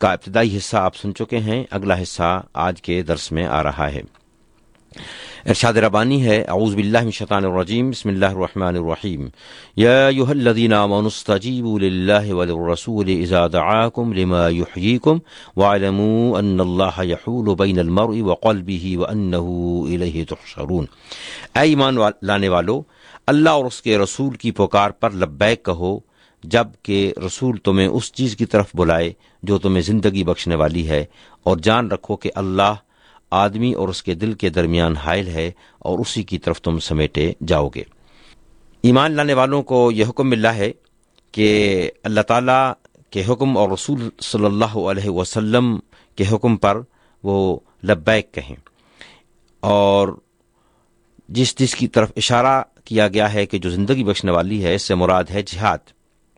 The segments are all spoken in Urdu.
کا ابتدائی حصہ آپ سن چکے ہیں، اگلا حصہ آج کے درس میں آ رہا ہے۔ ارشاد ربانی ہے، اعوذ باللہ من الشیطان الرجیم، بسم اللہ الرحمن الرحیم، یا ایھا الذین آمنوا استجیبوا للہ وللرسول اذا دعاکم لما یحییکم واعلموا ان اللہ یحول بین المرء وقلبہ وانہ الیہ تحشرون۔ اے ایمان لانے والو، اللہ اور اس کے رسول کی پکار پر لبیک کہو جب کہ رسول تمہیں اس چیز کی طرف بلائے جو تمہیں زندگی بخشنے والی ہے، اور جان رکھو کہ اللہ آدمی اور اس کے دل کے درمیان حائل ہے اور اسی کی طرف تم سمیٹے جاؤ گے۔ ایمان لانے والوں کو یہ حکم ملا ہے کہ اللہ تعالیٰ کے حکم اور رسول صلی اللہ علیہ وسلم کے حکم پر وہ لبیک کہیں، اور جس چیز کی طرف اشارہ کیا گیا ہے کہ جو زندگی بخشنے والی ہے، اس سے مراد ہے جہاد۔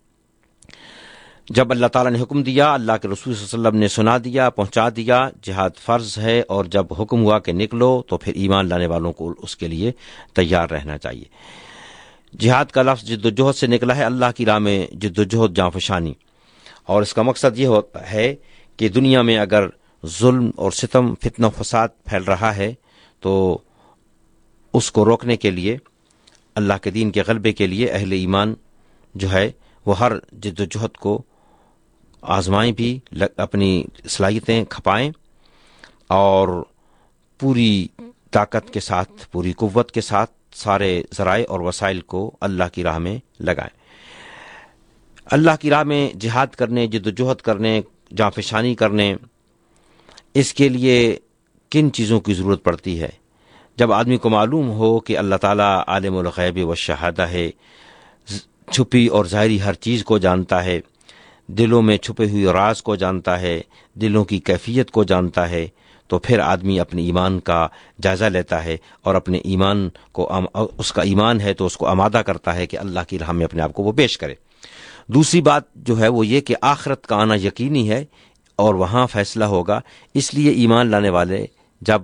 جب اللہ تعالیٰ نے حکم دیا، اللہ کے رسول صلی اللہ علیہ وسلم نے سنا دیا، پہنچا دیا، جہاد فرض ہے، اور جب حکم ہوا کہ نکلو تو پھر ایمان لانے والوں کو اس کے لیے تیار رہنا چاہیے۔ جہاد کا لفظ جد و جہد سے نکلا ہے، اللہ کی راہ میں جد و جہد جاں فشانی، اور اس کا مقصد یہ ہے کہ دنیا میں اگر ظلم اور ستم، فتنہ و فساد پھیل رہا ہے تو اس کو روکنے کے لیے، اللہ کے دین کے غلبے کے لیے اہل ایمان جو ہے وہ ہر جد و جہد کو آزمائیں بھی، اپنی صلاحیتیں کھپائیں، اور پوری طاقت کے ساتھ، پوری قوت کے ساتھ سارے ذرائع اور وسائل کو اللہ کی راہ میں لگائیں۔ اللہ کی راہ میں جہاد کرنے، جد و جہد کرنے، جاں فشانی کرنے، اس کے لیے کن چیزوں کی ضرورت پڑتی ہے؟ جب آدمی کو معلوم ہو کہ اللہ تعالیٰ عالم الغیب والشہادہ ہے، چھپی اور ظاہری ہر چیز کو جانتا ہے، دلوں میں چھپے ہوئے راز کو جانتا ہے، دلوں کی کیفیت کو جانتا ہے، تو پھر آدمی اپنے ایمان کا جائزہ لیتا ہے، اور اپنے ایمان کو، اس کا ایمان ہے تو اس کو آمادہ کرتا ہے کہ اللہ کی راہ میں اپنے آپ کو وہ پیش کرے۔ دوسری بات جو ہے وہ یہ کہ آخرت کا آنا یقینی ہے اور وہاں فیصلہ ہوگا، اس لیے ایمان لانے والے جب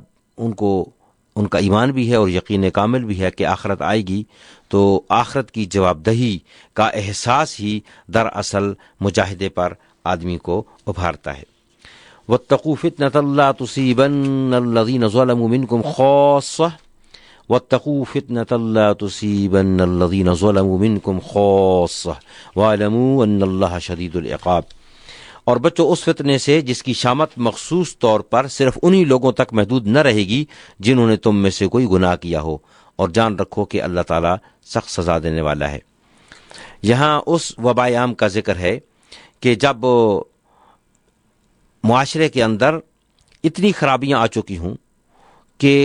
ان کا ایمان بھی ہے اور یقین کامل بھی ہے کہ آخرت آئے گی، تو آخرت کی جواب دہی کا احساس ہی دراصل مجاہدے پر آدمی کو ابھارتا ہے۔ واتقوا فتنة لا تصيبن الذين ظلموا منكم خاصة واتقوا فتنة لا تصيبن الذين ظلموا منكم خاصة واعلموا ان اللہ شدید العقاب۔ اور بچو اس فتنے سے جس کی شامت مخصوص طور پر صرف انہی لوگوں تک محدود نہ رہے گی جنہوں نے تم میں سے کوئی گناہ کیا ہو، اور جان رکھو کہ اللہ تعالیٰ سخت سزا دینے والا ہے۔ یہاں اس وبائے عام کا ذکر ہے کہ جب معاشرے کے اندر اتنی خرابیاں آ چکی ہوں کہ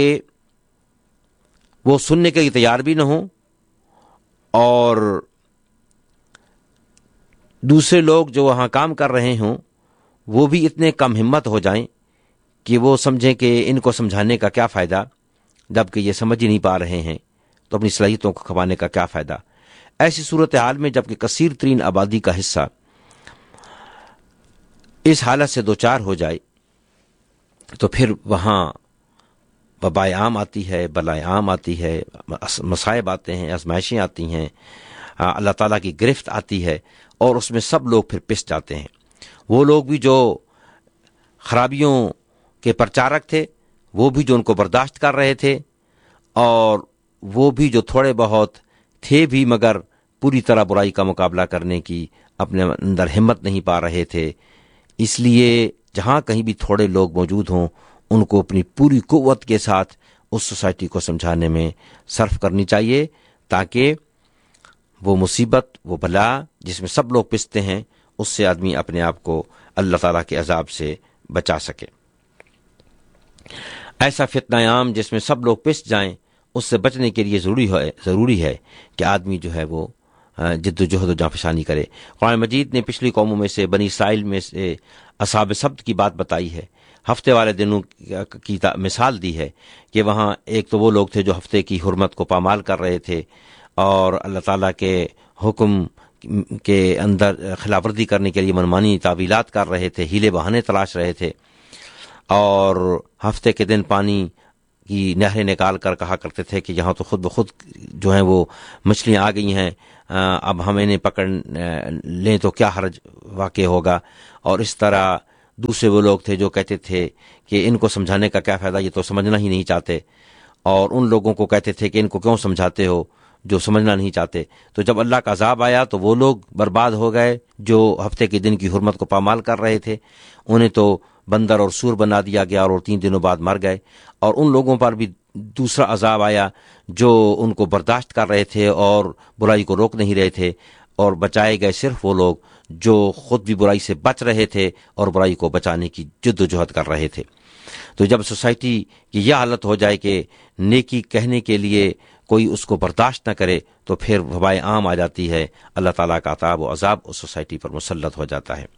وہ سننے کے لیے تیار بھی نہ ہوں، اور دوسرے لوگ جو وہاں کام کر رہے ہوں وہ بھی اتنے کم ہمت ہو جائیں کہ وہ سمجھیں کہ ان کو سمجھانے کا کیا فائدہ، جبکہ یہ سمجھ ہی نہیں پا رہے ہیں، تو اپنی صلاحیتوں کو کھپانے کا کیا فائدہ۔ ایسی صورتحال میں جبکہ کثیر ترین آبادی کا حصہ اس حالت سے دوچار ہو جائے، تو پھر وہاں وبائے عام آتی ہے، بلائے عام آتی ہے، مصائب آتے ہیں، آزمائشیں آتی ہیں، اللہ تعالیٰ کی گرفت آتی ہے، اور اس میں سب لوگ پھر پس جاتے ہیں۔ وہ لوگ بھی جو خرابیوں کے پرچارک تھے، وہ بھی جو ان کو برداشت کر رہے تھے، اور وہ بھی جو تھوڑے بہت تھے بھی مگر پوری طرح برائی کا مقابلہ کرنے کی اپنے اندر ہمت نہیں پا رہے تھے۔ اس لیے جہاں کہیں بھی تھوڑے لوگ موجود ہوں، ان کو اپنی پوری قوت کے ساتھ اس سوسائٹی کو سمجھانے میں صرف کرنی چاہیے، تاکہ وہ مصیبت، وہ بلا جس میں سب لوگ پستے ہیں، اس سے آدمی اپنے آپ کو اللہ تعالیٰ کے عذاب سے بچا سکے۔ ایسا فتنہ عام جس میں سب لوگ پس جائیں، اس سے بچنے کے لیے ضروری ہے کہ آدمی جو ہے وہ جد و جہد و جانفشانی کرے۔ قرآن مجید نے پچھلی قوموں میں سے، بنی اسرائیل میں سے اصحاب سبت کی بات بتائی ہے، ہفتے والے دنوں کی مثال دی ہے کہ وہاں ایک تو وہ لوگ تھے جو ہفتے کی حرمت کو پامال کر رہے تھے اور اللہ تعالیٰ کے حکم کے اندر خلاف ورزی کرنے کے لیے منمانی تعویلات کر رہے تھے، ہیلے بہانے تلاش رہے تھے، اور ہفتے کے دن پانی کی نہریں نکال کر کہا کرتے تھے کہ یہاں تو خود بخود جو ہیں وہ مچھلیاں آ گئی ہیں، اب ہم انہیں پکڑ لیں تو کیا حرج واقع ہوگا، اور اس طرح دوسرے وہ لوگ تھے جو کہتے تھے کہ ان کو سمجھانے کا کیا فائدہ، یہ تو سمجھنا ہی نہیں چاہتے، اور ان لوگوں کو کہتے تھے کہ ان کو کیوں سمجھاتے ہو جو سمجھنا نہیں چاہتے۔ تو جب اللہ کا عذاب آیا تو وہ لوگ برباد ہو گئے جو ہفتے کے دن کی حرمت کو پامال کر رہے تھے، انہیں تو بندر اور سور بنا دیا گیا اور 3 دنوں بعد مر گئے۔ اور ان لوگوں پر بھی دوسرا عذاب آیا جو ان کو برداشت کر رہے تھے اور برائی کو روک نہیں رہے تھے، اور بچائے گئے صرف وہ لوگ جو خود بھی برائی سے بچ رہے تھے اور برائی کو بچانے کی جد و جہد کر رہے تھے۔ تو جب سوسائٹی کی یہ حالت ہو جائے کہ نیکی کہنے کے لیے کوئی اس کو برداشت نہ کرے تو پھر وبائے عام آ جاتی ہے، اللہ تعالیٰ کا عذاب و عذاب اس سوسائٹی پر مسلط ہو جاتا ہے۔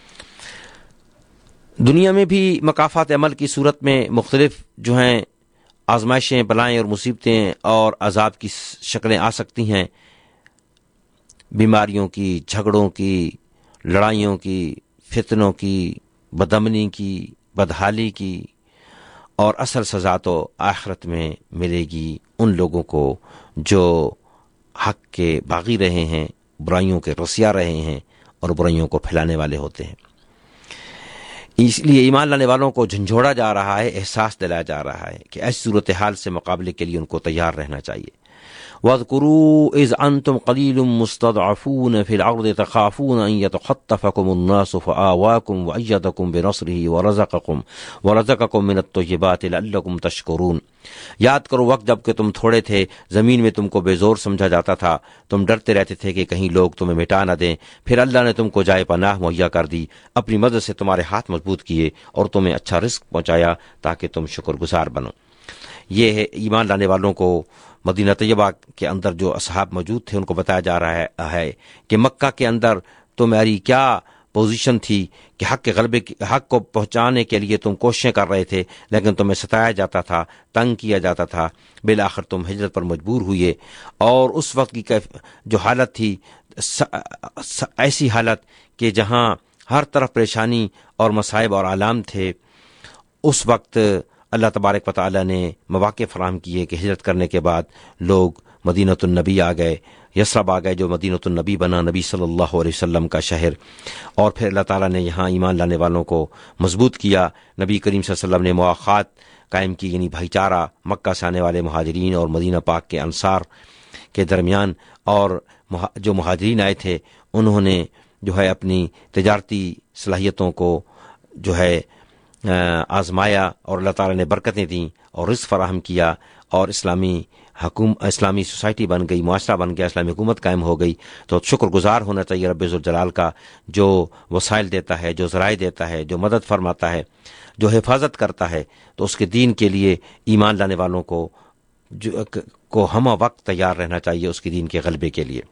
دنیا میں بھی مکافات عمل کی صورت میں مختلف جو ہیں آزمائشیں، بلائیں اور مصیبتیں اور عذاب کی شکلیں آ سکتی ہیں، بیماریوں کی، جھگڑوں کی، لڑائیوں کی، فتنوں کی، بدامنی کی، بدحالی کی، اور اصل سزا تو آخرت میں ملے گی ان لوگوں کو جو حق کے باغی رہے ہیں، برائیوں کے رسیا رہے ہیں اور برائیوں کو پھیلانے والے ہوتے ہیں۔ اس لیے ایمان لانے والوں کو جھنجھوڑا جا رہا ہے، احساس دلایا جا رہا ہے کہ ایسی صورتحال سے مقابلے کے لیے ان کو تیار رہنا چاہیے۔ وَاذْكُرُوا إِذْ أَنْتُمْ قَلِيلٌ مُسْتَضْعَفُونَ فِي الْأَرْضِ تَخَافُونَ أَنْ يَتَخَطَّفَكُمُ النَّاسُ فَآوَاكُمْ وَأَيَّدَكُمْ بِنَصْرِهِ وَرَزَقَكُم مِّنَ الطَّيِّبَاتِ لَعَلَّكُمْ تَشْكُرُونَ۔ یاد کرو وقت جب کہ تم تھوڑے تھے، زمین میں تم کو بے زور سمجھا جاتا تھا، تم ڈرتے رہتے تھے کہ کہیں لوگ تمہیں مٹا نہ دیں، پھر اللہ نے تم کو جائے پناہ مہیا کر دی، اپنی مدد سے تمہارے ہاتھ مضبوط کیے اور تمہیں اچھا رزق پہنچایا تاکہ تم شکر گزار بنو۔ یہ ہے ایمان لانے والوں کو مدینہ طیبہ کے اندر جو اصحاب موجود تھے ان کو بتایا جا رہا ہے کہ مکہ کے اندر تمہاری کیا پوزیشن تھی کہ حق کو پہنچانے کے لیے تم کوششیں کر رہے تھے، لیکن تمہیں ستایا جاتا تھا، تنگ کیا جاتا تھا، بالآخر تم ہجرت پر مجبور ہوئے، اور اس وقت کی جو حالت تھی ایسی حالت کہ جہاں ہر طرف پریشانی اور مصائب اور آلام تھے، اس وقت اللہ تبارک و تعالیٰ نے مواقع فراہم کیے کہ ہجرت کرنے کے بعد لوگ مدینۃ النبی آ گئے، یثرب آ گئے جو مدینۃ النبی بنا، نبی صلی اللہ علیہ وسلم کا شہر، اور پھر اللہ تعالیٰ نے یہاں ایمان لانے والوں کو مضبوط کیا۔ نبی کریم صلی اللہ علیہ وسلم نے مواخات قائم کی، یعنی بھائی چارہ مکہ سے آنے والے مہاجرین اور مدینہ پاک کے انصار کے درمیان، اور جو مہاجرین آئے تھے انہوں نے جو ہے اپنی تجارتی صلاحیتوں کو جو ہے آزمایا، اور اللہ تعالیٰ نے برکتیں دیں اور رزق فراہم کیا، اور اسلامی سوسائٹی بن گئی، معاشرہ بن گیا، اسلامی حکومت قائم ہو گئی۔ تو شکر گزار ہونا چاہیے رب ذوالجلال کا، جو وسائل دیتا ہے، جو ذرائع دیتا ہے، جو مدد فرماتا ہے، جو حفاظت کرتا ہے۔ تو اس کے دین کے لیے ایمان لانے والوں کو ہمہ وقت تیار رہنا چاہیے اس کے دین کے غلبے کے لیے۔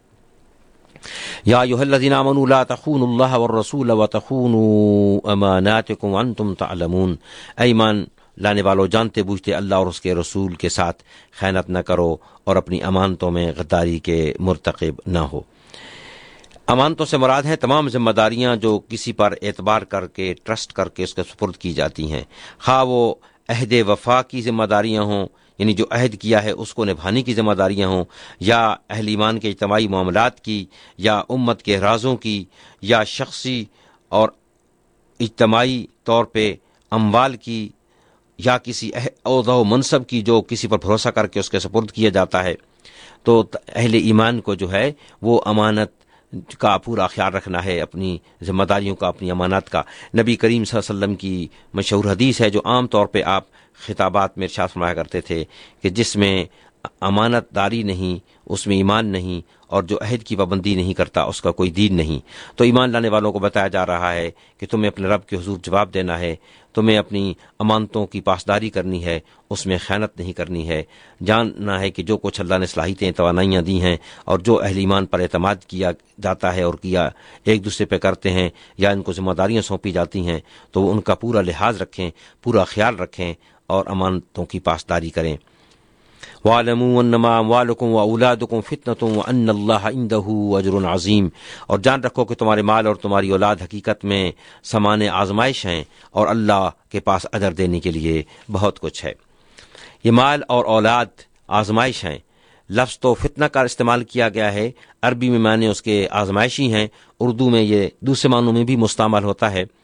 یا ایھا الذین آمنوا لا تخونوا اللہ والرسول وتخونوا اماناتکم وانتم تعلمون۔ اے ایمان لانے والو، جانتے بوجھتے اللہ اور اس کے رسول کے ساتھ خیانت نہ کرو اور اپنی امانتوں میں غداری کے مرتکب نہ ہو۔ امانتوں سے مراد ہیں تمام ذمہ داریاں جو کسی پر اعتبار کر کے، ٹرسٹ کر کے اس کے سپرد کی جاتی ہیں، خواہ وہ عہد وفا کی ذمہ داریاں ہوں، یعنی جو عہد کیا ہے اس کو نبھانے کی ذمہ داریاں ہوں، یا اہل ایمان کے اجتماعی معاملات کی، یا امت کے رازوں کی، یا شخصی اور اجتماعی طور پہ اموال کی، یا کسی عہدہ و منصب کی جو کسی پر بھروسہ کر کے اس کے سپرد کیا جاتا ہے۔ تو اہل ایمان کو جو ہے وہ امانت کا پورا خیال رکھنا ہے، اپنی ذمہ داریوں کا، اپنی امانات کا۔ نبی کریم صلی اللہ علیہ وسلم کی مشہور حدیث ہے جو عام طور پہ آپ خطابات میں ارشاد فرمایا کرتے تھے کہ جس میں امانت داری نہیں، اس میں ایمان نہیں، اور جو عہد کی پابندی نہیں کرتا اس کا کوئی دین نہیں۔ تو ایمان لانے والوں کو بتایا جا رہا ہے کہ تمہیں اپنے رب کے حضور جواب دینا ہے، تمہیں اپنی امانتوں کی پاسداری کرنی ہے، اس میں خیانت نہیں کرنی ہے، جاننا ہے کہ جو کچھ اللہ نے صلاحیتیں، توانائیاں دی ہیں، اور جو اہل ایمان پر اعتماد کیا جاتا ہے اور کیا ایک دوسرے پہ کرتے ہیں، یا ان کو ذمہ داریاں سونپی جاتی ہیں، تو ان کا پورا لحاظ رکھیں، پورا خیال رکھیں اور امانتوں کی پاسداری کریں۔ وَاعْلَمُوا أَنَّمَا أَمْوَالُكُمْ وَأَوْلَادُكُمْ فِتْنَةٌ وَأَنَّ اللَّهَ عِندَهُ أَجْرٌ عَظِيمٌ۔ اور جان رکھو کہ تمہارے مال اور تمہاری اولاد حقیقت میں سامان آزمائش ہیں، اور اللہ کے پاس اجر دینے کے لیے بہت کچھ ہے۔ یہ مال اور اولاد آزمائش ہیں۔ لفظ تو فتنہ کا استعمال کیا گیا ہے، عربی میں معنی اس کے آزمائشی ہیں، اردو میں یہ دوسرے معنوں میں بھی مستعمل ہوتا ہے،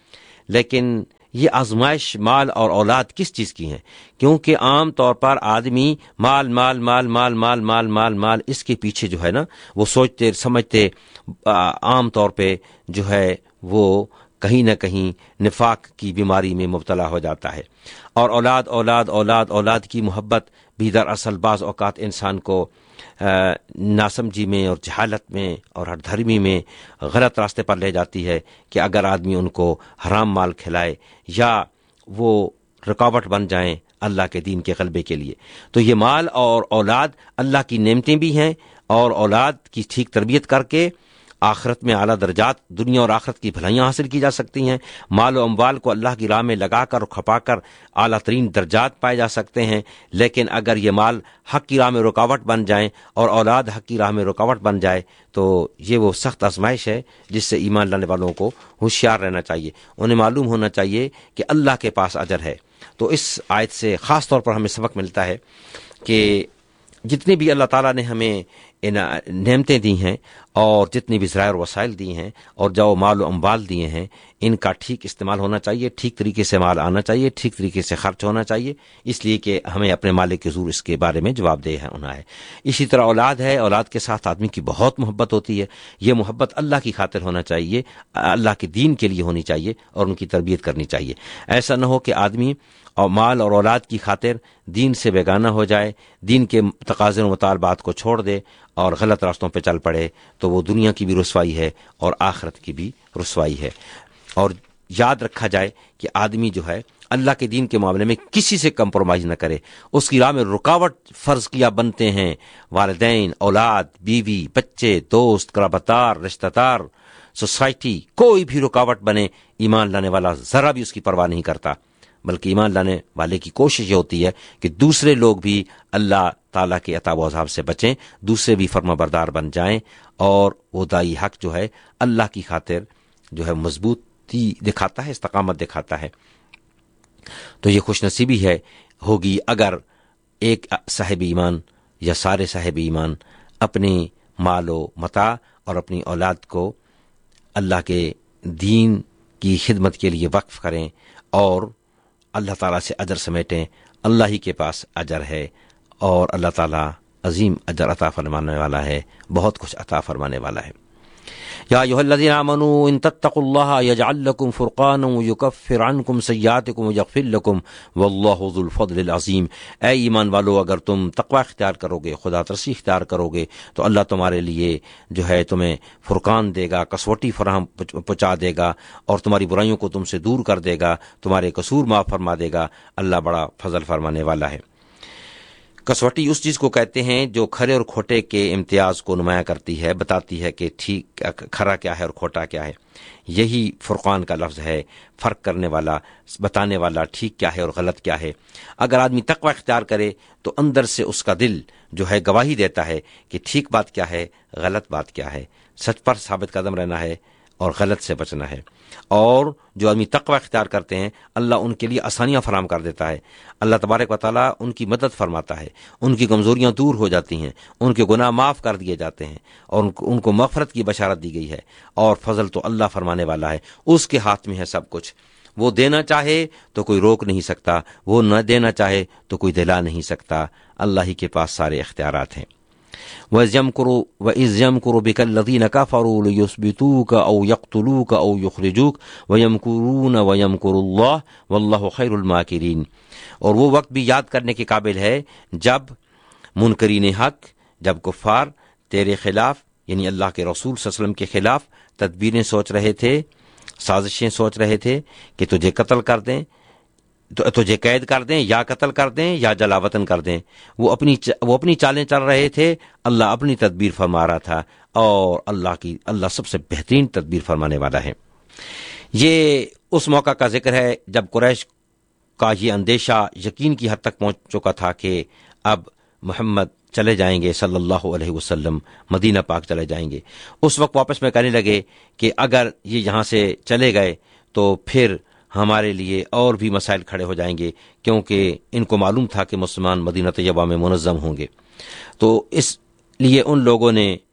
لیکن یہ آزمائش مال اور اولاد کس چیز کی ہیں؟ کیونکہ عام طور پر آدمی مال مال مال مال مال مال مال مال اس کے پیچھے جو ہے نا وہ سوچتے سمجھتے عام طور پہ جو ہے وہ کہیں نہ کہیں نفاق کی بیماری میں مبتلا ہو جاتا ہے، اور اولاد اولاد اولاد اولاد کی محبت بھی دراصل بعض اوقات انسان کو ناسمجھی میں اور جہالت میں اور ہر دھرمی میں غلط راستے پر لے جاتی ہے کہ اگر آدمی ان کو حرام مال کھلائے یا وہ رکاوٹ بن جائیں اللہ کے دین کے غلبے کے لیے، تو یہ مال اور اولاد اللہ کی نعمتیں بھی ہیں، اور اولاد کی ٹھیک تربیت کر کے آخرت میں اعلیٰ درجات، دنیا اور آخرت کی بھلائیاں حاصل کی جا سکتی ہیں۔ مال و اموال کو اللہ کی راہ میں لگا کر اور کھپا کر اعلیٰ ترین درجات پائے جا سکتے ہیں، لیکن اگر یہ مال حق کی راہ میں رکاوٹ بن جائیں اور اولاد حق کی راہ میں رکاوٹ بن جائے تو یہ وہ سخت آزمائش ہے جس سے ایمان لانے والوں کو ہوشیار رہنا چاہیے۔ انہیں معلوم ہونا چاہیے کہ اللہ کے پاس اجر ہے۔ تو اس آیت سے خاص طور پر ہمیں سبق ملتا ہے کہ جتنے بھی اللہ تعالیٰ نے ہمیں نعمتیں دی ہیں اور جتنی بھی ذرائع اور وسائل دی ہیں اور جو مال و اموال دیے ہیں، ان کا ٹھیک استعمال ہونا چاہیے، ٹھیک طریقے سے مال آنا چاہیے، ٹھیک طریقے سے خرچ ہونا چاہیے، اس لیے کہ ہمیں اپنے مالک کے حضور اس کے بارے میں جواب دہ ہونا ہے۔ اسی طرح اولاد ہے، اولاد کے ساتھ آدمی کی بہت محبت ہوتی ہے، یہ محبت اللہ کی خاطر ہونا چاہیے، اللہ کے دین کے لیے ہونی چاہیے اور ان کی تربیت کرنی چاہیے۔ ایسا نہ ہو کہ آدمی اور مال اور اولاد کی خاطر دین سے بیگانہ ہو جائے، دین کے تقاضے و مطالبات کو چھوڑ دے اور غلط راستوں پہ چل پڑے، تو وہ دنیا کی بھی رسوائی ہے اور آخرت کی بھی رسوائی ہے۔ اور یاد رکھا جائے کہ آدمی جو ہے اللہ کے دین کے معاملے میں کسی سے کمپرومائز نہ کرے، اس کی راہ میں رکاوٹ فرض کیا بنتے ہیں والدین، اولاد، بیوی، بچے، دوست، قرابتار، رشتہ دار، سوسائٹی، کوئی بھی رکاوٹ بنے، ایمان لانے والا ذرا بھی اس کی پرواہ نہیں کرتا، بلکہ ایمان لانے والے کی کوشش یہ ہوتی ہے کہ دوسرے لوگ بھی اللہ تعالیٰ کے عذاب و عذاب سے بچیں، دوسرے بھی فرما بردار بن جائیں، اور وہ دائی حق جو ہے اللہ کی خاطر جو ہے مضبوطی دکھاتا ہے، استقامت دکھاتا ہے۔ تو یہ خوش نصیبی ہے ہوگی اگر ایک صاحب ایمان یا سارے صاحب ایمان اپنی مال و متاع اور اپنی اولاد کو اللہ کے دین کی خدمت کے لیے وقف کریں اور اللہ تعالیٰ سے اجر سمیٹیں۔ اللہ ہی کے پاس اجر ہے اور اللہ تعالیٰ عظیم اجر عطا فرمانے والا ہے، بہت کچھ عطا فرمانے والا ہے۔ یا ایھا الذین آمنوا ان تتقوا اللہ یجعل لکم فرقانا ویکفر عنکم سیئاتکم ویغفر لکم واللہ ذو الفضل العظیم۔ اے ایمان والو، اگر تم تقوی اختیار کرو گے، خدا ترسی اختیار کرو گے، تو اللہ تمہارے لیے جو ہے تمہیں فرقان دے گا، کسوٹی فراہم پہنچا دے گا، اور تمہاری برائیوں کو تم سے دور کر دے گا، تمہارے قصور معاف فرما دے گا۔ اللہ بڑا فضل فرمانے والا ہے۔ کسوٹی اس چیز کو کہتے ہیں جو کھرے اور کھوٹے کے امتیاز کو نمایاں کرتی ہے، بتاتی ہے کہ ٹھیک کھرا کیا ہے اور کھوٹا کیا ہے۔ یہی فرقان کا لفظ ہے، فرق کرنے والا، بتانے والا ٹھیک کیا ہے اور غلط کیا ہے۔ اگر آدمی تقوی اختیار کرے تو اندر سے اس کا دل جو ہے گواہی دیتا ہے کہ ٹھیک بات کیا ہے، غلط بات کیا ہے، سچ پر ثابت قدم رہنا ہے اور غلط سے بچنا ہے۔ اور جو آدمی تقوی اختیار کرتے ہیں، اللہ ان کے لیے آسانیاں فراہم کر دیتا ہے، اللہ تبارک و تعالیٰ ان کی مدد فرماتا ہے، ان کی کمزوریاں دور ہو جاتی ہیں، ان کے گناہ معاف کر دیے جاتے ہیں، اور ان کو مغفرت کی بشارت دی گئی ہے۔ اور فضل تو اللہ فرمانے والا ہے، اس کے ہاتھ میں ہے سب کچھ۔ وہ دینا چاہے تو کوئی روک نہیں سکتا، وہ نہ دینا چاہے تو کوئی دلا نہیں سکتا۔ اللہ ہی کے پاس سارے اختیارات ہیں۔ وَإِذْ يَمْكُرُ بِكَ الَّذِينَ كَفَرُوا لِيُثْبِتُوكَ أَوْ يَقْتُلُوكَ أَوْ يُخْرِجُوكَ وَيَمْكُرُونَ وَيَمْكُرُ اللَّهُ وَاللَّهُ خَيْرُ الْمَاكِرِينَ۔ اور وہ وقت بھی یاد کرنے کے قابل ہے جب منکرین حق، جب کفار تیرے خلاف یعنی اللہ کے رسول صلی اللہ علیہ وسلم کے خلاف تدبیریں سوچ رہے تھے، سازشیں سوچ رہے تھے کہ تجھے قتل کر دیں، تجھے قید کر دیں یا قتل کر دیں یا جلاوطن کر دیں۔ وہ اپنی چالیں چل رہے تھے، اللہ اپنی تدبیر فرما رہا تھا، اور اللہ سب سے بہترین تدبیر فرمانے والا ہے۔ یہ اس موقع کا ذکر ہے جب قریش کا یہ اندیشہ یقین کی حد تک پہنچ چکا تھا کہ اب محمد چلے جائیں گے صلی اللہ علیہ وسلم، مدینہ پاک چلے جائیں گے۔ اس وقت واپس میں کہنے لگے کہ اگر یہ یہاں سے چلے گئے تو پھر ہمارے لیے اور بھی مسائل کھڑے ہو جائیں گے، کیونکہ ان کو معلوم تھا کہ مسلمان مدینہ طیبہ میں منظم ہوں گے۔ تو اس لیے ان لوگوں نے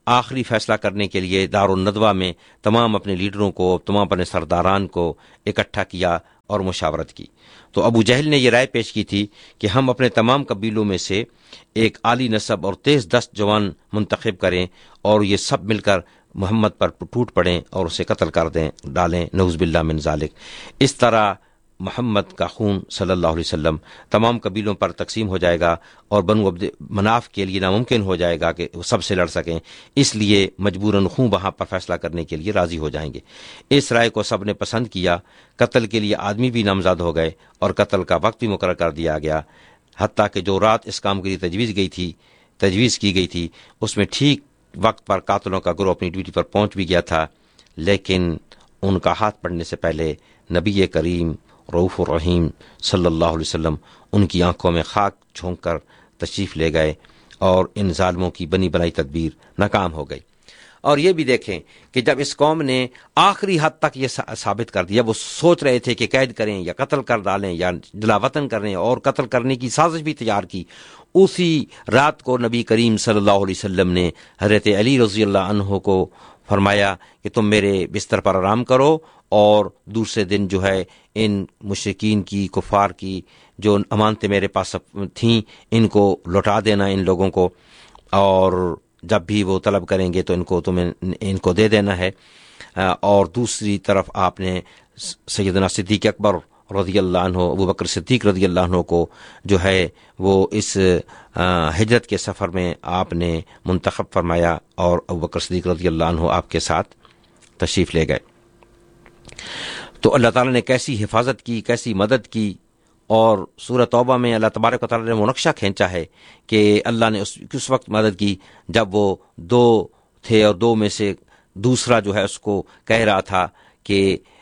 آخری فیصلہ کرنے کے لیے دارالندوہ میں تمام اپنے لیڈروں کو، تمام اپنے سرداران کو اکٹھا کیا اور مشاورت کی۔ تو ابو جہل نے یہ رائے پیش کی تھی کہ ہم اپنے تمام قبیلوں میں سے ایک عالی نسب اور تیز دست جوان منتخب کریں اور یہ سب مل کر محمد پر ٹوٹ پڑیں اور اسے قتل کر ڈالیں، نعوذ باللہ من ذالک۔ اس طرح محمد کا خون صلی اللہ علیہ وسلم تمام قبیلوں پر تقسیم ہو جائے گا اور بنو عبد مناف کے لیے ناممکن ہو جائے گا کہ وہ سب سے لڑ سکیں، اس لیے مجبوراً خون وہاں پر فیصلہ کرنے کے لیے راضی ہو جائیں گے۔ اس رائے کو سب نے پسند کیا، قتل کے لیے آدمی بھی نامزد ہو گئے اور قتل کا وقت بھی مقرر کر دیا گیا، حتیٰ کہ جو رات اس کام کے لیے تجویز کی گئی تھی اس میں ٹھیک وقت پر قاتلوں کا گروہ اپنی ڈیوٹی پر پہنچ بھی گیا تھا، لیکن ان کا ہاتھ پڑنے سے پہلے نبی کریم رؤوف الرحیم صلی اللہ علیہ وسلم ان کی آنکھوں میں خاک جھونک کر تشریف لے گئے اور ان ظالموں کی بنی بنائی تدبیر ناکام ہو گئی۔ اور یہ بھی دیکھیں کہ جب اس قوم نے آخری حد تک یہ ثابت کر دیا، وہ سوچ رہے تھے کہ قید کریں یا قتل کر ڈالیں یا جلا وطن کریں اور قتل کرنے کی سازش بھی تیار کی، اسی رات کو نبی کریم صلی اللہ علیہ وسلم نے حضرت علی رضی اللہ عنہ کو فرمایا کہ تم میرے بستر پر آرام کرو اور دوسرے دن جو ہے ان مشرکین کی، کفار کی جو امانتیں میرے پاس تھیں ان کو لوٹا دینا ان لوگوں کو، اور جب بھی وہ طلب کریں گے تو تمہیں ان کو دے دینا ہے۔ اور دوسری طرف آپ نے سیدنا صدیق اکبر رضی اللہ عنہ، ابو بکر صدیق رضی اللہ عنہ کو جو ہے وہ اس ہجرت کے سفر میں آپ نے منتخب فرمایا اور ابو بکر صدیق رضی اللہ عنہ آپ کے ساتھ تشریف لے گئے۔ تو اللہ تعالیٰ نے کیسی حفاظت کی، کیسی مدد کی، اور سورہ توبہ میں اللہ تبارک و تعالیٰ نے وہ نقشہ کھینچا ہے کہ اللہ نے اس وقت مدد کی جب وہ دو تھے اور دو میں سے دوسرا جو ہے اس کو کہہ رہا تھا کہ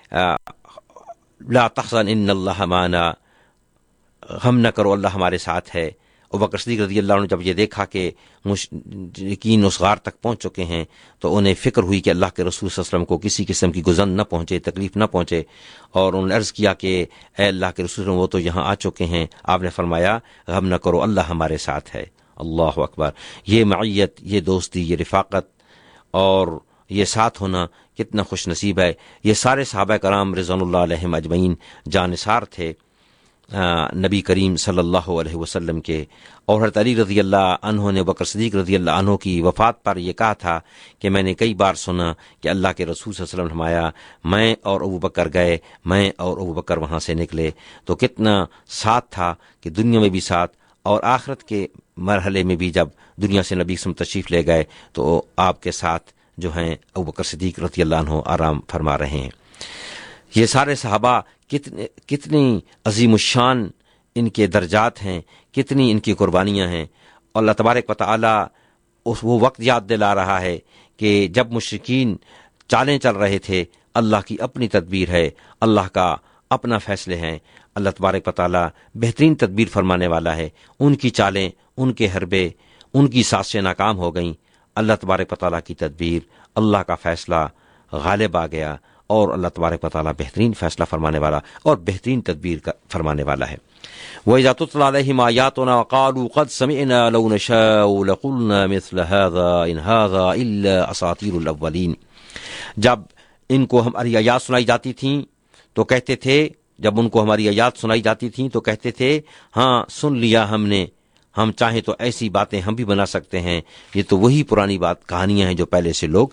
لا تحزن ان اللہ معنا، غم نہ کرو اللہ ہمارے ساتھ ہے۔ ابوبکر صدیق رضی اللہ عنہ جب یہ دیکھا کہ مشرکین اس غار تک پہنچ چکے ہیں تو انہیں فکر ہوئی کہ اللہ کے رسول صلی اللہ علیہ وسلم کو کسی قسم کی گزن نہ پہنچے، تکلیف نہ پہنچے، اور انہوں نے عرض کیا کہ اے اللہ کے رسول وہ تو یہاں آ چکے ہیں۔ آپ نے فرمایا غم نہ کرو اللہ ہمارے ساتھ ہے۔ اللہ اکبر! یہ معیت، یہ دوستی، یہ رفاقت اور یہ ساتھ ہونا کتنا خوش نصیب ہے۔ یہ سارے صحابہ کرام رضوان اللہ علیہم اجمعین جانثار تھے نبی کریم صلی اللہ علیہ وسلم کے، اور حضرت علی رضی اللہ عنہ نے بکر صدیق رضی اللہ عنہ کی وفات پر یہ کہا تھا کہ میں نے کئی بار سنا کہ اللہ کے رسول صلی اللہ علیہ وسلم نے فرمایا میں اور ابو بکر گئے، میں اور ابو بکر وہاں سے نکلے۔ تو کتنا ساتھ تھا کہ دنیا میں بھی ساتھ اور آخرت کے مرحلے میں بھی جب دنیا سے نبی وسلم تشریف لے گئے تو آپ کے ساتھ جو ہیں ابو بکر صدیق رضی اللہ عنہ آرام فرما رہے ہیں۔ یہ سارے صحابہ کتنی عظیم الشان ان کے درجات ہیں، کتنی ان کی قربانیاں ہیں۔ اللہ تبارک و تعالی وہ وقت یاد دلا رہا ہے کہ جب مشرکین چالیں چل رہے تھے، اللہ کی اپنی تدبیر ہے، اللہ کا اپنا فیصلے ہیں۔ اللہ تبارک و تعالی بہترین تدبیر فرمانے والا ہے۔ ان کی چالیں، ان کے حربے، ان کی سازشیں ناکام ہو گئیں۔ اللہ تبارک و تعالی کی تدبیر، اللہ کا فیصلہ غالب آ گیا، اور اللہ تبارک و تعالی بہترین فیصلہ فرمانے والا اور بہترین تدبیر فرمانے والا ہے۔ وَإِذَا تُتْلَىٰ عَلَيْهِمْ آيَاتُنَا قَالُوا قَدْ سَمِعْنَا لَوْ نَشَاءُ لَقُلْنَا مِثْلَ هَٰذَا إِنْ هَٰذَا إِلَّا أَسَاطِيرُ الْأَوَّلِينَ۔ جب ان کو ہماری آیات سنائی جاتی تھیں تو کہتے تھے، جب ان کو ہماری آیات سنائی جاتی تھیں تو کہتے تھے ہاں سن لیا ہم نے، ہم چاہیں تو ایسی باتیں ہم بھی بنا سکتے ہیں، یہ تو وہی پرانی کہانیاں ہیں جو پہلے سے لوگ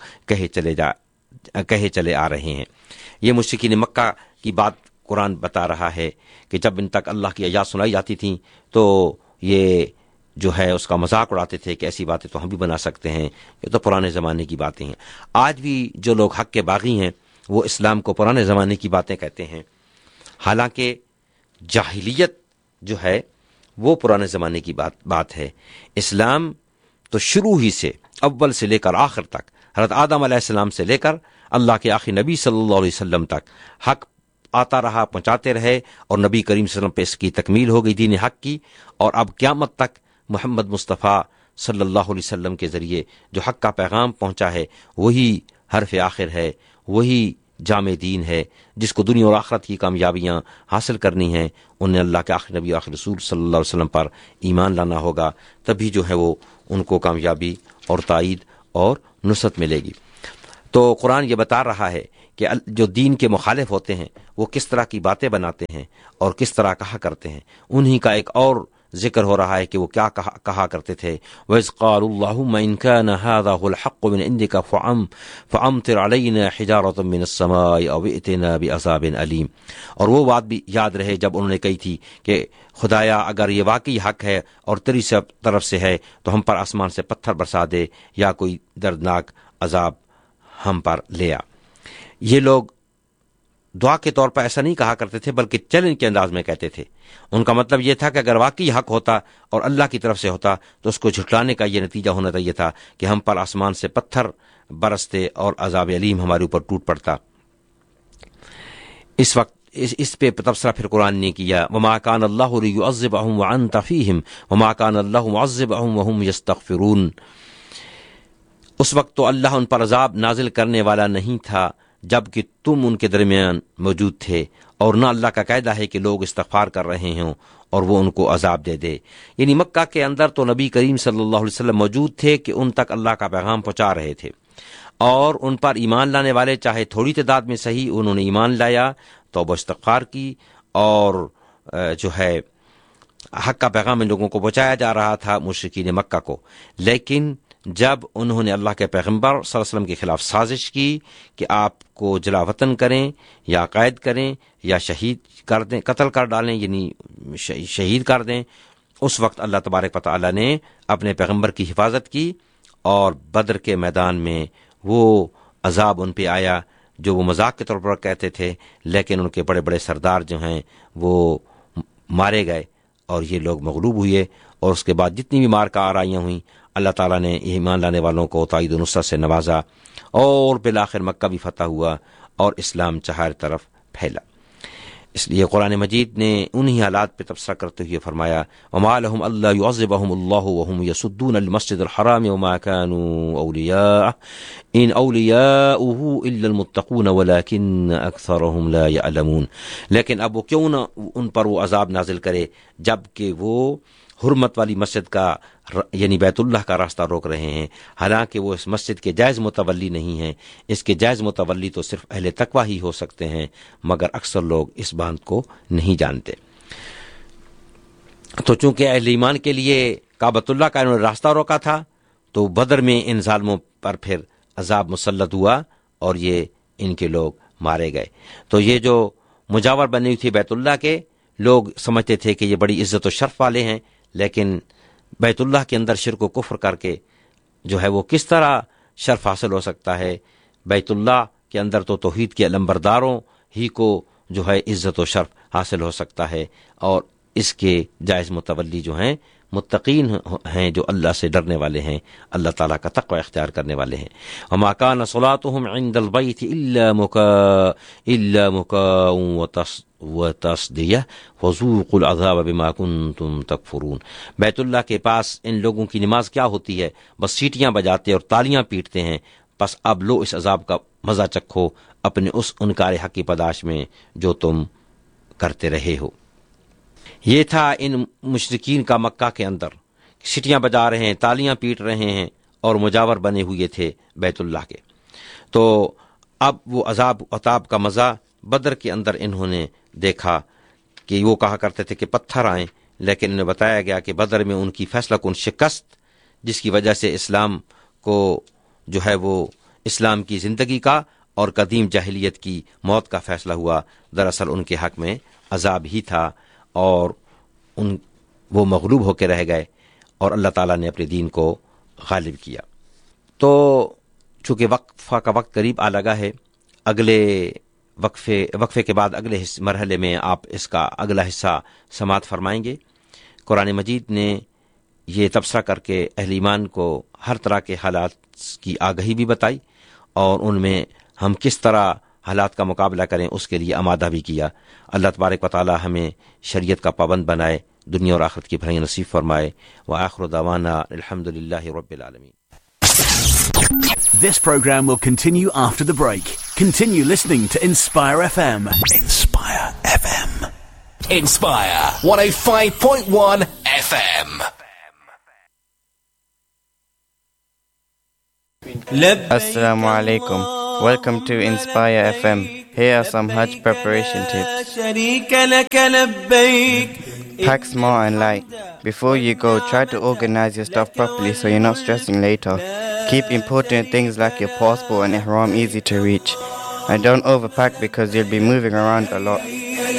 کہے چلے آ رہے ہیں۔ یہ مشرکین مکہ کی بات قرآن بتا رہا ہے کہ جب ان تک اللہ کی آیات سنائی جاتی تھیں تو یہ جو ہے اس کا مذاق اڑاتے تھے کہ ایسی باتیں تو ہم بھی بنا سکتے ہیں، یہ تو پرانے زمانے کی باتیں ہیں۔ آج بھی جو لوگ حق کے باغی ہیں وہ اسلام کو پرانے زمانے کی باتیں کہتے ہیں، حالانکہ جاہلیت جو ہے وہ پرانے زمانے کی بات ہے۔ اسلام تو شروع ہی سے، اول سے لے کر آخر تک، حضرت آدم علیہ السلام سے لے کر اللہ کے آخری نبی صلی اللہ علیہ وسلم تک حق آتا رہا، پہنچاتے رہے، اور نبی کریم صلی اللہ علیہ وسلم پہ اس کی تکمیل ہو گئی دین حق کی، اور اب قیامت تک محمد مصطفیٰ صلی اللہ علیہ وسلم کے ذریعے جو حق کا پیغام پہنچا ہے وہی حرف آخر ہے، وہی جامع دین ہے۔ جس کو دنیا اور آخرت کی کامیابیاں حاصل کرنی ہیں انہیں اللہ کے آخری نبی آخر رسول صلی اللہ علیہ وسلم پر ایمان لانا ہوگا، تبھی جو ہے وہ ان کو کامیابی اور تائید اور نصرت ملے گی۔ تو قرآن یہ بتا رہا ہے کہ جو دین کے مخالف ہوتے ہیں وہ کس طرح کی باتیں بناتے ہیں اور کس طرح کہا کرتے ہیں، انہی کا ایک اور ذکر ہو رہا ہے کہ وہ کیا کہا کرتے تھے۔ وَإِذْ قَالُوا اللَّهُمَّ إِنْ كَانَ هَذَا هُوَ الْحَقُّ مِنْ عِنْدِكَ فَأَمْطِرْ عَلَيْنَا حِجَارَةً مِنَ السَّمَاءِ أَوْ ائْتِنَا بِعَذَابٍ أَلِيمٍ۔ اور وہ بات بھی یاد رہے جب انہوں نے کہی تھی کہ خدایا اگر یہ واقعی حق ہے اور تیری طرف سے ہے تو ہم پر آسمان سے پتھر برسا دے یا کوئی دردناک عذاب ہم پر لے آ۔ یہ لوگ دعا کے طور پر ایسا نہیں کہا کرتے تھے بلکہ چیلنج کے انداز میں کہتے تھے۔ ان کا مطلب یہ تھا کہ اگر واقعی حق ہوتا اور اللہ کی طرف سے ہوتا تو اس کو جھٹلانے کا یہ نتیجہ ہونا چاہیے تھا کہ ہم پر آسمان سے پتھر برستے اور عذاب علیم ہمارے اوپر ٹوٹ پڑتا۔ اس وقت اس پہ تبصرہ پھر قرآن نے کیا، وما کان اللہ لیعذبہم وانت فیہم وما کان اللہ معذبہم وہم یستغفرون۔ اس وقت تو اللہ ان پر عذاب نازل کرنے والا نہیں تھا جبکہ تم ان کے درمیان موجود تھے، اور نہ اللہ کا قاعدہ ہے کہ لوگ استغفار کر رہے ہوں اور وہ ان کو عذاب دے دے۔ یعنی مکہ کے اندر تو نبی کریم صلی اللہ علیہ وسلم موجود تھے کہ ان تک اللہ کا پیغام پہنچا رہے تھے، اور ان پر ایمان لانے والے چاہے تھوڑی تعداد میں صحیح انہوں نے ایمان لایا، توبہ استغفار کی، اور جو ہے حق کا پیغام ان لوگوں کو پہنچایا جا رہا تھا مشرکین مکہ کو۔ لیکن جب انہوں نے اللہ کے پیغمبر صلی اللہ علیہ وسلم کے خلاف سازش کی کہ آپ کو جلا وطن کریں یا قید کریں یا شہید کر دیں، قتل کر ڈالیں، یعنی شہید کر دیں، اس وقت اللہ تبارک و تعالی نے اپنے پیغمبر کی حفاظت کی، اور بدر کے میدان میں وہ عذاب ان پہ آیا جو وہ مذاق کے طور پر کہتے تھے، لیکن ان کے بڑے بڑے سردار جو ہیں وہ مارے گئے اور یہ لوگ مغلوب ہوئے۔ اور اس کے بعد جتنی بھی مارکہ آرائیاں ہوئیں، اللہ تعالیٰ نے ایمان لانے والوں کو تائید و نصرت سے نوازا، اور بالآخر مکہ بھی فتح ہوا اور اسلام چہار طرف پھیلا۔ اس لیے قرآن مجید نے انہی حالات پہ تبصرہ کرتے ہوئے فرمایا، وما لهم الا يعذبهم الله وهم يصدون المسجد الحرام وما كانوا اولیاء ان اولیاؤه الا المتقون ولكن اکثرهم لا يعلمون۔ لیکن اب وہ کیوں نہ ان پر وہ عذاب نازل کرے جبکہ وہ حرمت والی مسجد کا یعنی بیت اللہ کا راستہ روک رہے ہیں، حالانکہ وہ اس مسجد کے جائز متولی نہیں ہیں۔ اس کے جائز متولی تو صرف اہل تقوی ہی ہو سکتے ہیں، مگر اکثر لوگ اس بات کو نہیں جانتے۔ تو چونکہ اہل ایمان کے لیے کعبۃ اللہ کا انہوں نے راستہ روکا تھا، تو بدر میں ان ظالموں پر پھر عذاب مسلط ہوا اور یہ ان کے لوگ مارے گئے۔ تو یہ جو مجاور بنی ہوئی تھی بیت اللہ کے، لوگ سمجھتے تھے کہ یہ بڑی عزت و شرف والے ہیں، لیکن بیت اللہ کے اندر شرک و کفر کر کے جو ہے وہ کس طرح شرف حاصل ہو سکتا ہے؟ بیت اللہ کے اندر تو توحید کے علمبرداروں ہی کو جو ہے عزت و شرف حاصل ہو سکتا ہے، اور اس کے جائز متولی جو ہیں متقین ہیں، جو اللہ سے ڈرنے والے ہیں، اللہ تعالیٰ کا تقوی اختیار کرنے والے ہیں۔ وما كان صلاتهم عند البيت الا مكاء وتصدیہ فذوقوا العذاب بما كنتم تکفرون۔ بیت اللہ کے پاس ان لوگوں کی نماز کیا ہوتی ہے؟ بس سیٹیاں بجاتے اور تالیاں پیٹتے ہیں۔ پس اب لو اس عذاب کا مزہ چکھو اپنے اس انکار حق کی پاداش میں جو تم کرتے رہے ہو۔ یہ تھا ان مشرکین کا مکہ کے اندر، سیٹیاں بجا رہے ہیں، تالیاں پیٹ رہے ہیں اور مجاور بنے ہوئے تھے بیت اللہ کے۔ تو اب وہ عذاب عطاب کا مزہ بدر کے اندر انہوں نے دیکھا کہ وہ کہا کرتے تھے کہ پتھر آئیں، لیکن انہیں بتایا گیا کہ بدر میں ان کی فیصلہ کن شکست، جس کی وجہ سے اسلام کو جو ہے وہ اسلام کی زندگی کا اور قدیم جاہلیت کی موت کا فیصلہ ہوا، دراصل ان کے حق میں عذاب ہی تھا، اور وہ مغلوب ہو کے رہ گئے اور اللہ تعالیٰ نے اپنے دین کو غالب کیا۔ تو چونکہ وقفہ کا وقت قریب آ لگا ہے، اگلے وقفے کے بعد اگلے مرحلے میں آپ اس کا اگلا حصہ سماعت فرمائیں گے۔ قرآن مجید نے یہ تبصرہ کر کے اہل ایمان کو ہر طرح کے حالات کی آگہی بھی بتائی، اور ان میں ہم کس طرح حالات کا مقابلہ کریں اس کے لیے آمادہ بھی کیا۔ اللہ تبارک و تعالی ہمیں شریعت کا پابند بنائے، دنیا اور آخرت کی بھلائی نصیب فرمائے۔ وآخر دعوانا الحمدللہ رب العالمین۔ This program will continue after the break. Continue listening to Inspire FM. Inspire FM. Inspire 105.1 FM. Assalamu alaikum. Welcome to Inspire FM. Here are some Hajj preparation tips. Pack smart and light. Before you go, try to organize your stuff properly so you're not stressing later. Keep important things like your passport and ihram easy to reach. And don't overpack because you'll be moving around a lot.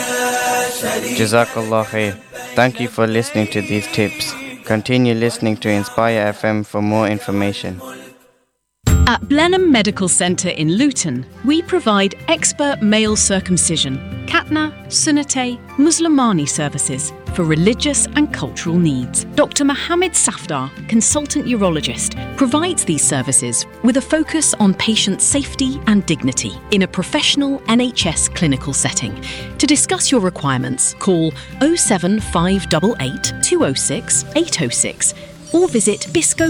Jazakallah khair. Thank you for listening to these tips. Continue listening to Inspire FM for more information. At Blenheim Medical Centre in Luton, we provide expert male circumcision, Khatna, Sunnate, Muslimani services for religious and cultural needs. Dr. Mohammed Safdar, consultant urologist, provides these services with a focus on patient safety and dignity in a professional NHS clinical setting. To discuss your requirements, call 07588 206 806 or visit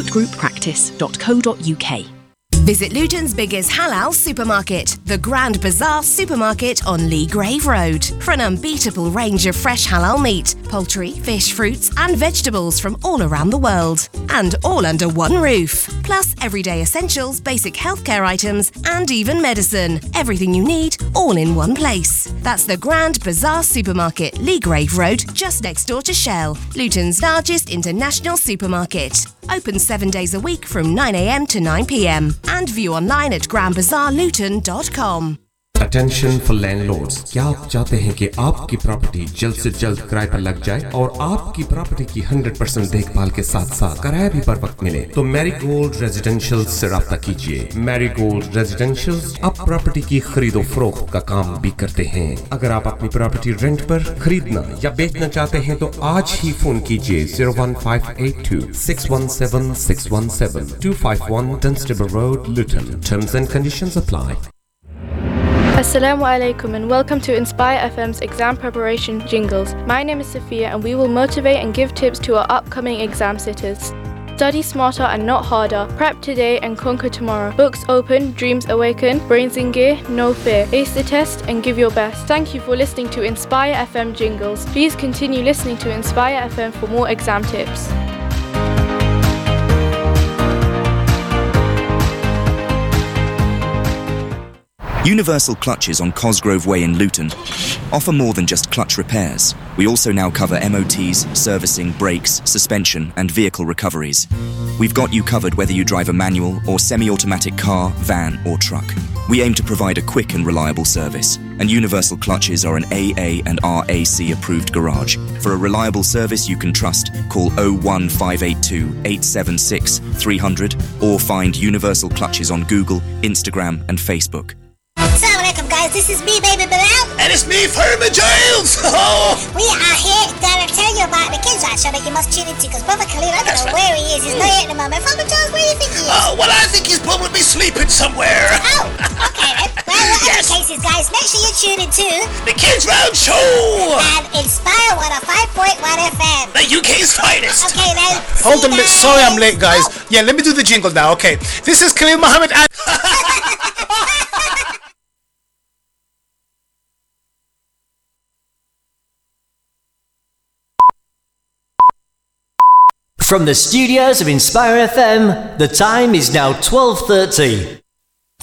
biscoatgrouppractice.co.uk. Visit Luton's biggest halal supermarket, the Grand Bazaar Supermarket on Lee Grave Road, for an unbeatable range of fresh halal meat, poultry, fish, fruits and vegetables from all around the world. And all under one roof. Plus everyday essentials, basic healthcare items and even medicine. Everything you need, all in one place. That's the Grand Bazaar Supermarket, Lee Grave Road, just next door to Shell, Luton's largest international supermarket. Open 7 days a week from 9 a.m. to 9 p.m. and view online at grandbazaarluton.com. Attention for landlords. क्या आप चाहते हैं कि आपकी प्रॉपर्टी जल्द से जल्द किराए पर लग जाए और आपकी प्रॉपर्टी की 100% देखभाल के साथ साथ किराया भी पर वक्त मिले? तो मैरीगोल्ड रेजिडेंशियल से राब्ता कीजिए। मैरीगोल्ड रेजिडेंशियल अब प्रॉपर्टी की खरीदो फरोख्त का काम भी करते हैं। अगर आप अपनी प्रॉपर्टी रेंट पर खरीदना या बेचना चाहते हैं तो आज ही फोन कीजिए 01582 617 617 251 Dunstable Road, Luton. Terms and conditions apply. Assalamu alaikum and welcome to Inspire FM's exam preparation jingles. My name is Sophia and we will motivate and give tips to our upcoming exam sitters. Study smarter and not harder. Prep today and conquer tomorrow. Books open, dreams awaken, brains in gear, no fear. Ace the test and give your best. Thank you for listening to Inspire FM jingles. Please continue listening to Inspire FM for more exam tips. Universal Clutches on Cosgrove Way in Luton offer more than just clutch repairs. We also now cover MOTs, servicing, brakes, suspension and vehicle recoveries. We've got you covered whether you drive a manual or semi-automatic car, van or truck. We aim to provide a quick and reliable service, and Universal Clutches are an AA and RAC approved garage. For a reliable service you can trust, call 01582 876 300 or find Universal Clutches on Google, Instagram and Facebook. Assalamu alaikum guys, this is me, Baby Bilal. And it's me, Furman Giles. We are here to tell you about the kids' right show that you must tune into because Brother Khalil, I don't know where he is. He's not here at the moment. Furman Giles, where do you think he is? Well, I think he's probably sleeping somewhere. Oh, okay then. Well, whatever the case is, guys, make sure you tune into the Kids Round Show and Inspire 105.1 FM. The UK's finest. Okay then. Hold on a minute, sorry I'm late guys. Yeah, let me do the jingle now, okay. This is Khalil Muhammad and... From the studios of Inspire FM, the time is now 12:30.